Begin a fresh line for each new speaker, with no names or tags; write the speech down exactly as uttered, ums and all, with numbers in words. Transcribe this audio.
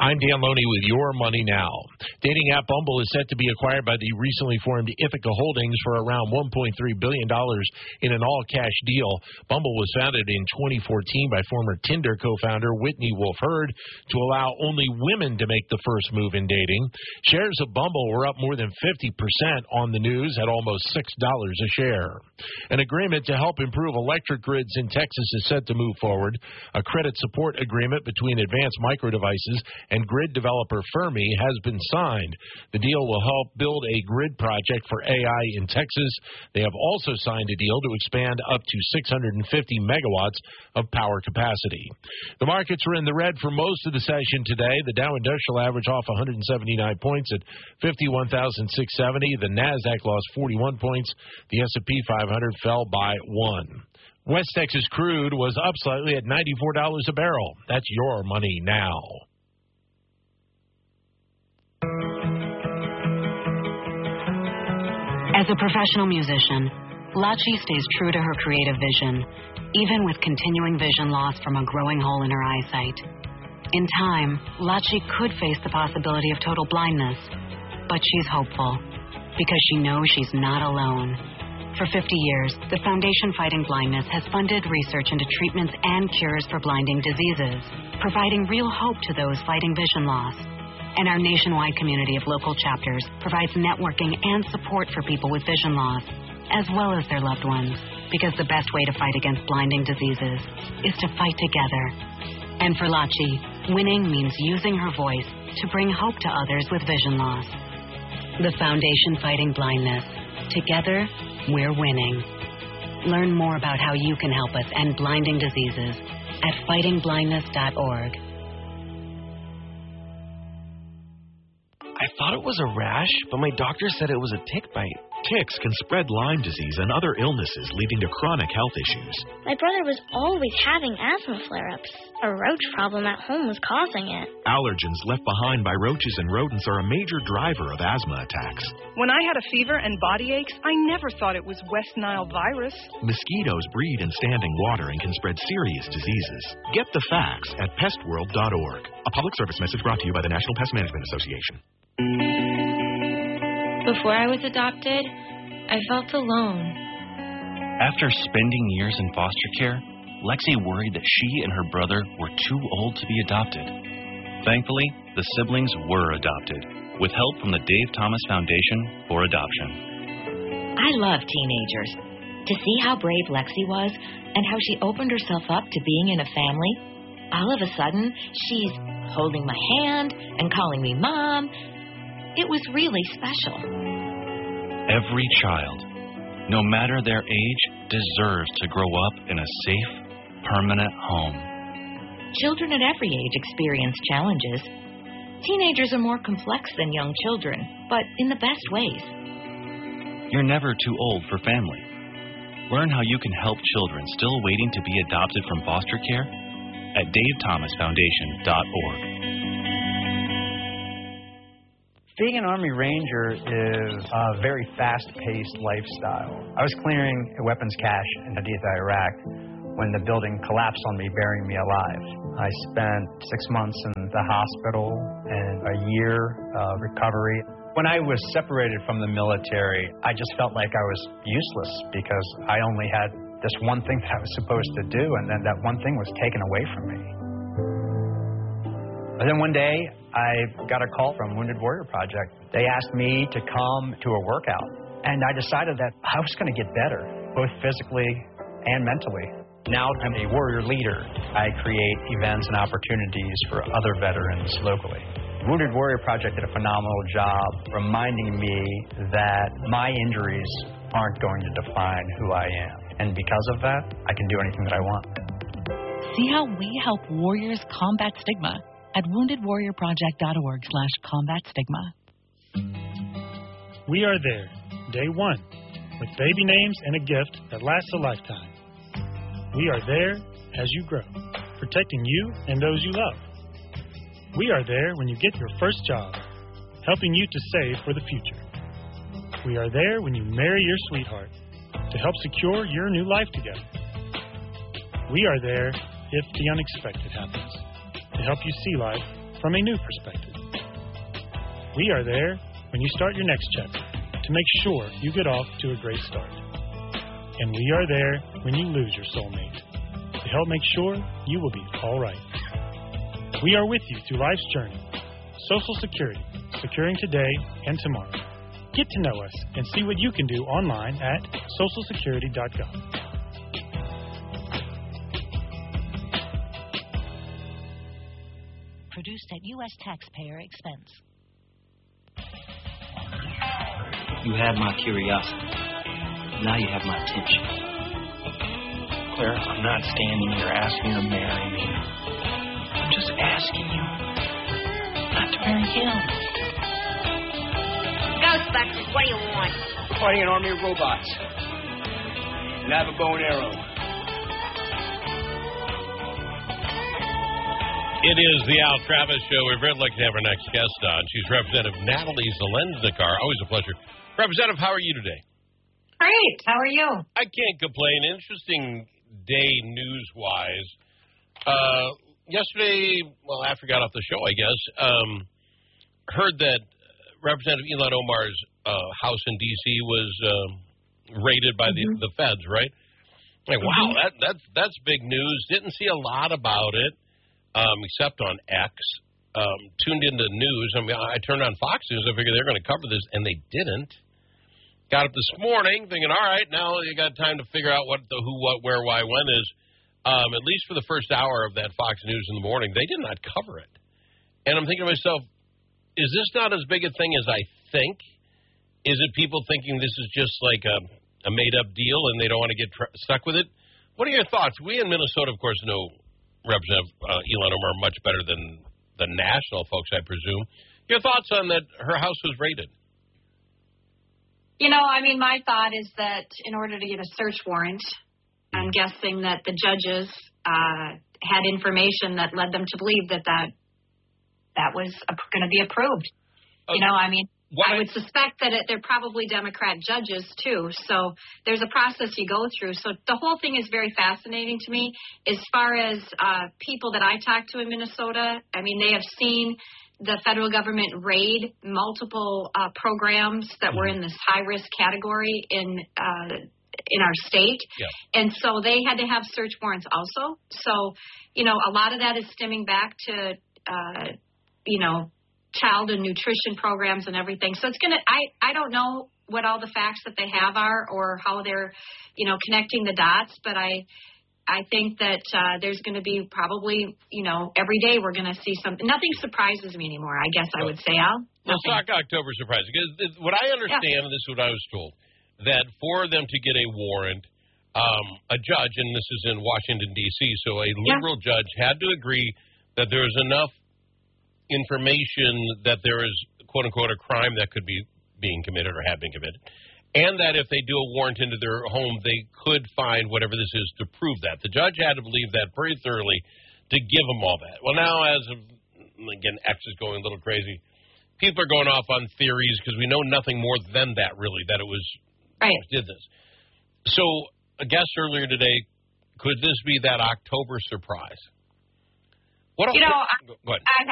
I'm Dan Loney with Your Money Now. Dating app Bumble is set to be acquired by the recently formed Ithaca Holdings for around one point three billion dollars in an all-cash deal. Bumble was founded in twenty fourteen by former Tinder co-founder Whitney Wolfe Herd to allow only women to make the first move in dating. Shares of Bumble were up more than fifty percent on the news at almost six dollars a share. An agreement to help improve electric grids in Texas is set to move forward. A credit support agreement between Advanced Micro Devices and grid developer Fermi has been signed. The deal will help build a grid project for A I in Texas. They have also signed a deal to expand up to six hundred fifty megawatts of power capacity. The markets were in the red for most of the session today. The Dow Industrial average off one hundred seventy-nine points at fifty-one thousand six hundred seventy. The NASDAQ lost forty-one points. The S and P five hundred fell by one. West Texas crude was up slightly at ninety-four dollars a barrel. That's Your Money Now.
As a professional musician, Lachi stays true to her creative vision, even with continuing vision loss from a growing hole in her eyesight. In time, Lachi could face the possibility of total blindness, but she's hopeful because she knows she's not alone. For fifty years, the Foundation Fighting Blindness has funded research into treatments and cures for blinding diseases, providing real hope to those fighting vision loss. And our nationwide community of local chapters provides networking and support for people with vision loss, as well as their loved ones, because the best way to fight against blinding diseases is to fight together. And for Lachi, winning means using her voice to bring hope to others with vision loss. The Foundation Fighting Blindness. Together, we're winning. Learn more about how you can help us end blinding diseases at fighting blindness dot org.
I thought it was a rash, but my doctor said it was a tick bite. Ticks can spread Lyme disease and other illnesses, leading to chronic health issues.
My brother was always having asthma flare-ups. A roach problem at home was causing it.
Allergens left behind by roaches and rodents are a major driver of asthma attacks.
When I had a fever and body aches, I never thought it was West Nile virus.
Mosquitoes breed in standing water and can spread serious diseases. Get the facts at pest world dot org. A public service message brought to you by the National Pest Management Association.
Before I was adopted, I felt alone.
After spending years in foster care, Lexi worried that she and her brother were too old to be adopted. Thankfully, the siblings were adopted, with help from the Dave Thomas Foundation for Adoption.
I love teenagers. To see how brave Lexi was and how she opened herself up to being in a family, all of a sudden, she's holding my hand and calling me Mom. It was really special.
Every child, no matter their age, deserves to grow up in a safe, permanent home.
Children at every age experience challenges. Teenagers are more complex than young children, but in the best ways.
You're never too old for family. Learn how you can help children still waiting to be adopted from foster care at dave thomas foundation dot org.
Being an Army Ranger is a very fast-paced lifestyle. I was clearing a weapons cache in Haditha, Iraq, when the building collapsed on me, burying me alive. I spent six months in the hospital and a year of recovery. When I was separated from the military, I just felt like I was useless because I only had this one thing that I was supposed to do, and then that one thing was taken away from me. And then one day, I got a call from Wounded Warrior Project. They asked me to come to a workout, and I decided that I was going to get better, both physically and mentally. Now I'm a warrior leader. I create events and opportunities for other veterans locally. Wounded Warrior Project did a phenomenal job reminding me that my injuries aren't going to define who I am. And because of that, I can do anything that I want.
See how we help warriors combat stigma at wounded warrior project dot org slash combat stigma.
We are there, day one, with baby names and a gift that lasts a lifetime. We are there as you grow, protecting you and those you love. We are there when you get your first job, helping you to save for the future. We are there when you marry your sweetheart, to help secure your new life together. We are there if the unexpected happens, to help you see life from a new perspective. We are there when you start your next chapter to make sure you get off to a great start. And we are there when you lose your soulmate to help make sure you will be all right. We are with you through life's journey. Social Security, securing today and tomorrow. Get to know us and see what you can do online at social security dot gov.
Produced at U S taxpayer expense.
You had my curiosity. Now you have my attention.
Claire, I'm not standing here asking you to marry me. I'm just asking you not to marry him.
Ghostbusters, what do you want?
We're fighting an army of robots. And I have a bow and arrow.
It is the Al Travis Show. We're very lucky to have our next guest on. She's Representative Natalie Zelensnikar. Always a pleasure. Representative, how are you today?
Great. How are you?
I can't complain. Interesting day news-wise. Uh, yesterday, well, after I got off the show, I guess, um, heard that Representative Ilhan Omar's uh, house in D C was uh, raided by mm-hmm. the, the feds, right? Like, mm-hmm. wow, that, that's, that's big news. Didn't see a lot about it, um, except on X. Um, tuned into news. I mean, I turned on Fox News. I figured they're going to cover this, and they didn't. Got up this morning thinking, all right, now you got time to figure out what the who, what, where, why, when is. Um, at least for the first hour of that Fox News in the morning, they did not cover it. And I'm thinking to myself, is this not as big a thing as I think? Is it people thinking this is just like a, a made-up deal and they don't want to get tr- stuck with it? What are your thoughts? We in Minnesota, of course, know Representative uh, Ilhan Omar much better than the national folks, I presume. Your thoughts on that her house was raided?
You know, I mean, my thought is that in order to get a search warrant, I'm guessing that the judges uh, had information that led them to believe that that, that was going to be approved. Okay. You know, I mean, what? I would suspect that it, they're probably Democrat judges, too. So there's a process you go through. So the whole thing is very fascinating to me. As far as uh, people that I talk to in Minnesota, I mean, they have seen the federal government raid multiple uh, programs that mm-hmm. were in this high-risk category in uh, in our state. Yeah. And so they had to have search warrants also. So, you know, a lot of that is stemming back to, uh, you know, child and nutrition programs and everything. So it's going to, I, I don't know what all the facts that they have are or how they're, you know, connecting the dots, but I, I think that uh, there's going to be probably, you know, every day we're going to see something. Nothing surprises me anymore, I guess I would say, Al.
Well, talk October surprise. Because what I understand, yeah. and this is what I was told, that for them to get a warrant, um, a judge, and this is in Washington, D C, so a liberal yeah. judge had to agree that there is enough information that there is, quote-unquote, a crime that could be being committed or have been committed, and that if they do a warrant into their home, they could find whatever this is to prove that. The judge had to believe that pretty thoroughly to give them all that. Well, now, as of, again, X is going a little crazy, people are going off on theories because we know nothing more than that, really, that it was right. did this. So, a guest earlier today, could this be that October surprise? What
you know,
go ahead.
I've